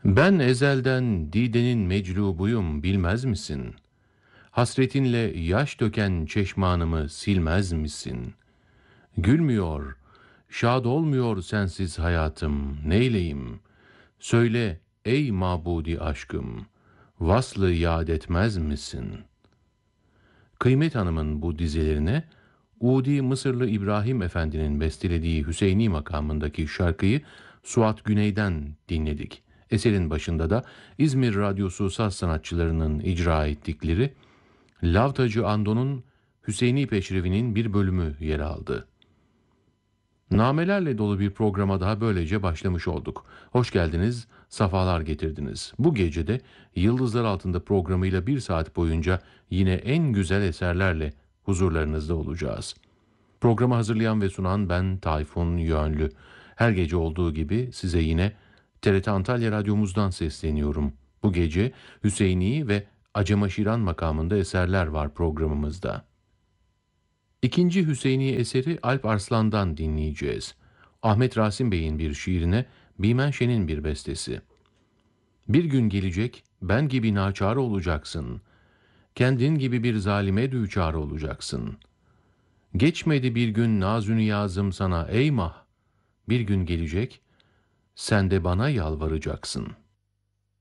Ben ezelden Dide'nin meclubuyum bilmez misin? Hasretinle yaş döken çeşmanımı silmez misin? Gülmüyor, şad olmuyor sensiz hayatım, neyleyim? Söyle ey mabudi aşkım, vaslı yad etmez misin? Kıymet Hanım'ın bu dizelerine Udi Mısırlı İbrahim Efendi'nin bestelediği Hüseyni makamındaki şarkıyı Suat Güney'den dinledik. Eserin başında da İzmir Radyosu saz sanatçılarının icra ettikleri Lavtacı Ando'nun Hüseyni Peşrevi'nin bir bölümü yer aldı. Namelerle dolu bir programa daha böylece başlamış olduk. Hoş geldiniz, safalar getirdiniz. Bu gece de Yıldızlar Altında programıyla bir saat boyunca yine en güzel eserlerle huzurlarınızda olacağız. Programı hazırlayan ve sunan ben Tayfun Yönlü. Her gece olduğu gibi size yine TRT Antalya Radyomuzdan sesleniyorum. Bu gece Hüseyni ve Acemaşiran makamında eserler var programımızda. İkinci Hüseyni eseri Alp Arslan'dan dinleyeceğiz. Ahmet Rasim Bey'in bir şiirine Bimen Şen'in bir bestesi. Bir gün gelecek, ben gibi naçar olacaksın. Kendin gibi bir zalime düçar olacaksın. Geçmedi bir gün nazünü yazım sana ey mah. Bir gün gelecek, sen de bana yalvaracaksın.''